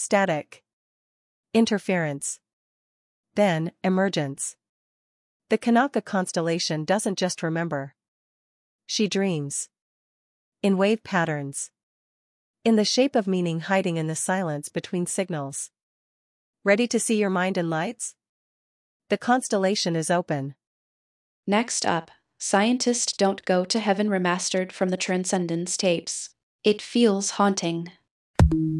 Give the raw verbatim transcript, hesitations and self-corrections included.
Static. Interference. Then, emergence. The Kanaka constellation doesn't just remember. She dreams. In wave patterns. In the shape of meaning hiding in the silence between signals. Ready to see your mind in lights? The constellation is open. Next up, Scientists Don't Go to Heaven remastered from the Transcendence tapes. It feels haunting.